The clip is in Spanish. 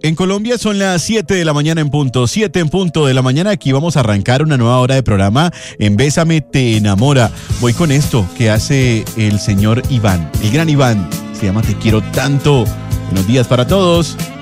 En Colombia son las 7 de la mañana en punto, 7 en punto de la mañana. Aquí vamos a arrancar una nueva hora de programa en Bésame Te Enamora. Voy con esto que hace el señor Iván, el gran Iván. Se llama Te Quiero Tanto. Buenos días para todos.